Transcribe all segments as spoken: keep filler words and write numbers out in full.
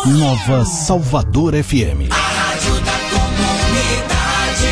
Nova Salvador F M. A rádio da comunidade.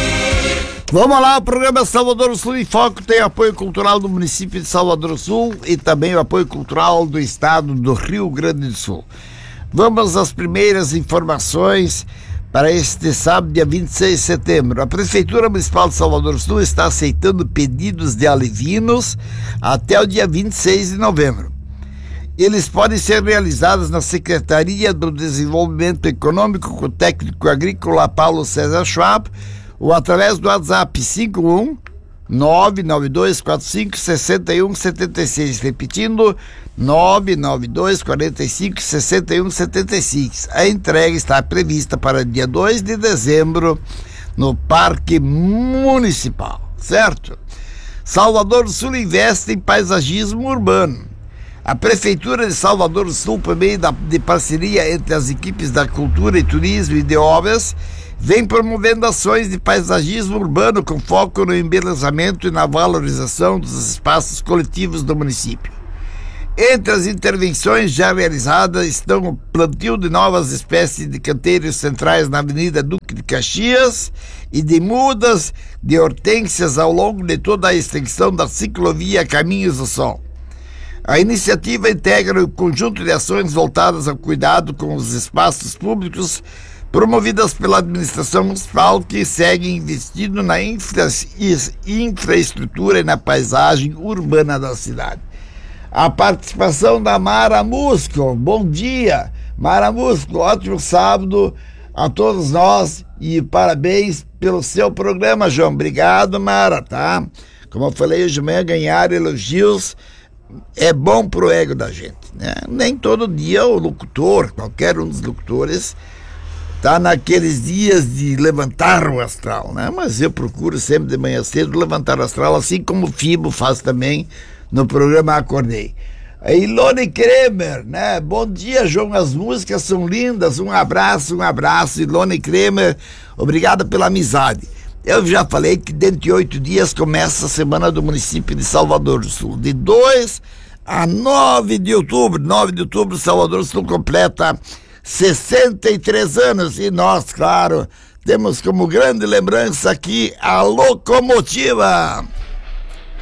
Vamos lá, o programa Salvador Sul em Foco tem apoio cultural do município de Salvador Sul e também o apoio cultural do estado do Rio Grande do Sul. Vamos às primeiras informações para este sábado, dia vinte e seis de setembro. A Prefeitura Municipal de Salvador Sul está aceitando pedidos de alevinos até o dia vinte e seis de novembro. Eles podem ser realizados na Secretaria do Desenvolvimento Econômico com o técnico agrícola Paulo César Schwab ou através do WhatsApp cinco um nove nove dois quatro cinco seis um sete seis, repetindo nove nove dois quatro cinco seis um sete seis. A entrega está prevista para dia dois de dezembro no Parque Municipal, certo? Salvador do Sul investe em paisagismo urbano. A Prefeitura de Salvador do Sul, por meio da, de parceria entre as equipes da Cultura e Turismo e de Obras, vem promovendo ações de paisagismo urbano com foco no embelezamento e na valorização dos espaços coletivos do município. Entre as intervenções já realizadas estão o plantio de novas espécies de canteiros centrais na Avenida Duque de Caxias e de mudas de hortênsias ao longo de toda a extensão da ciclovia Caminhos do Sol. A iniciativa integra o conjunto de ações voltadas ao cuidado com os espaços públicos promovidas pela administração municipal, que segue investindo na infra, infraestrutura e na paisagem urbana da cidade. A participação da Mara Musco. Bom dia, Mara Musco, ótimo sábado a todos nós e parabéns pelo seu programa, João. Obrigado, Mara, tá? Como eu falei hoje de manhã, ganhar elogios é bom pro ego da gente, né? Nem todo dia o locutor, qualquer um dos locutores, tá naqueles dias de levantar o astral, né? Mas eu procuro sempre de manhã cedo levantar o astral, assim como o Fibo faz também no programa Acordei. A Ilone Kremer, né? Bom dia, João, as músicas são lindas, um abraço, um abraço, Ilone Kremer, obrigado pela amizade. Eu já falei que dentro de oito dias começa a Semana do Município de Salvador do Sul. De dois a nove de outubro, nove de outubro, Salvador do Sul completa sessenta e três anos. E nós, claro, temos como grande lembrança aqui a locomotiva.